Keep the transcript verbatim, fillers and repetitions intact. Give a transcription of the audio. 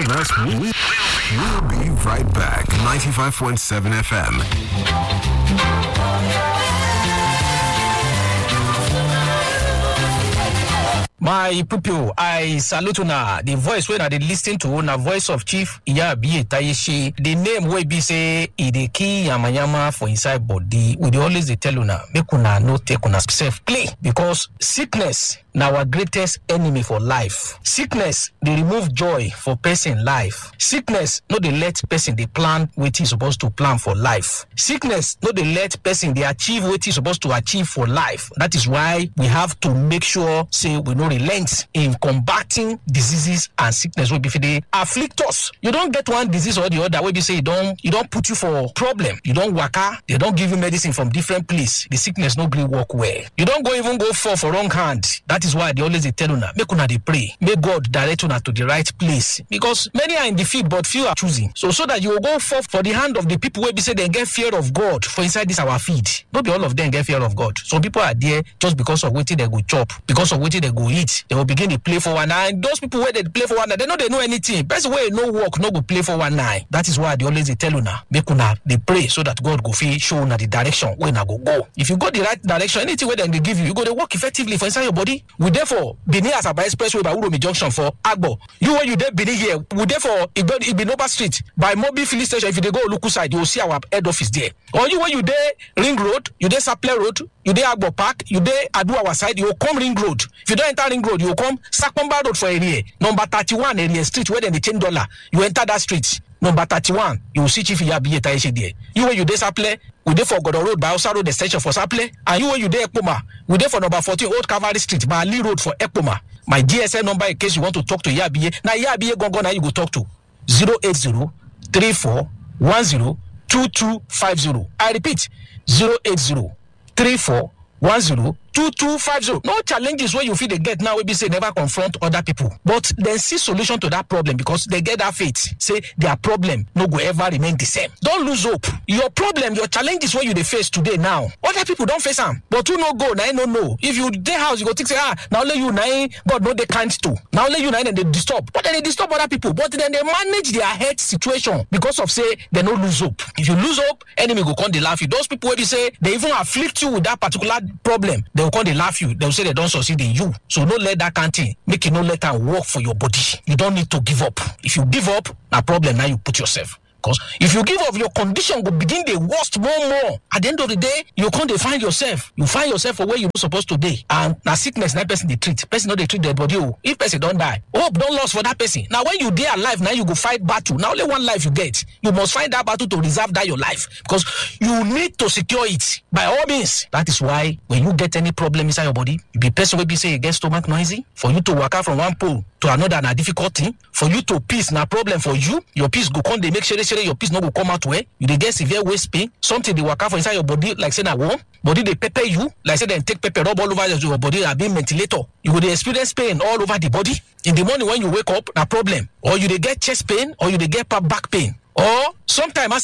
join us. We, we'll be right back. ninety-five point seven F M. My people, I salute una. The voice when I did listen to una voice of Chief Iyabi Tayeshi. The name wey be say e dey kill yamayama for inside body. We dey always dey tell una make una no take una self play because sickness na our greatest enemy for life. Sickness dey remove joy for person life. Sickness no dey let person dey plan wetin e supposed to plan for life. Sickness no dey let person dey achieve wetin e supposed to achieve for life. That is why we have to make sure say we no relent in combating diseases and sickness wey be say dey afflict us. You don get one disease or the other wey be say e don e don put you for problem. You don waka, they don give you medicine from different place. The sickness no gree work well. You don go even go fall for wrong hand. That is why they always dey tell una make una dey pray. May God direct una to the right place because many are in the field but few are choosing. So so that you will go fall for the hand of the people wey be say they get fear of God for inside this our feed. No be all of them get fear of God. Some people are there just because of wetin they go chop, because of wetin they go eat. They will begin to play for one nine. And those people where they play for one nine, they know they know anything. Person where no work, no go play for one nine. That is why they always they tell una make una they pray so that God go fit show una the direction where una go go. If you go the right direction, anything where they give you, you go to work effectively for inside your body. We therefore Benin Asaba Expressway by Uromi Junction for Agbo. You when you there Benin here, we therefore Ibinoba Street by Mobi Filling Station. If you dey go Oluku side, you will see our head office there. Or you when you there Ring Road, you there Saple Road, you there Agbo Park, you there Adu our side, you will come Ring Road. If you don't enter Ring Road, you will come Sakpomba Road for area. Number thirty-one area street where then they change dollar. You enter that street. Number thirty-one, you will see Chief Iyabi Tayeshi there. You when you there Saple, we there for Godon Road by Osa Road extension for Saple. And you when you there Ekpoma, we there for number fourteen Old Cavalry Street by Ali Road for Ekpoma. My G S M number in case you want to talk to Iyabi. Now Iyabi Gongo now you go talk to zero eight zero three four one zero two two five zero. I repeat zero eight zero three four one zero two two five zero. No challenges where you feel they get now will be say never confront other people, but then see solution to that problem because they get that faith. Say their problem no go ever remain the same. Don't lose hope. Your problem, your challenges where you they face today now, other people don't face them, but you no go now. No no. If you dey house, you go think say ah now let you now God no they can't to now let you now and they disturb, but then they disturb other people, but then they manage their health situation because of say they no lose hope. If you lose hope, enemy go come they laugh you. Those people where they say they even afflict you with that particular problem, they will come they laugh you. They will say they don't succeed in you. So no let that kind thing make you no let them work for your body. You don't need to give up. If you give up, a problem now you put yourself. Because if you give up, your condition will begin the worst more and more. At the end of the day, you can't find yourself. You find yourself for where you're supposed to be. And now sickness, that person they treat. Person not they treat their body. If person don't die, hope don't lost for that person. Now when you dey alive, now you go fight battle. Now only one life you get. You must find that battle to reserve that your life. Because you need to secure it by all means. That is why when you get any problem inside your body, you be person will be say you get stomach noisy. For you to walk out from one pole to another na difficult thing. For you to peace na problem for you. Your peace go come they make sure your peace no go come out well. You dey get severe waist pain. Something they work out for inside your body like say na warm. Body they pepper you like say they take pepper rub all over your body and being ventilator. You go dey experience pain all over the body. In the morning when you wake up, na problem. Or you dey get chest pain or you dey get back pain. Or sometimes